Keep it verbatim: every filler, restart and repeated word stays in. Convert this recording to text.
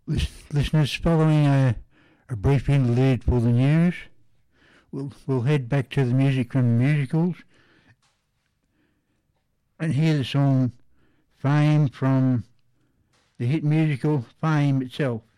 Listeners, following a, a brief interlude for the news, we'll, we'll head back to the music from the musicals and hear the song Fame from the hit musical Fame itself.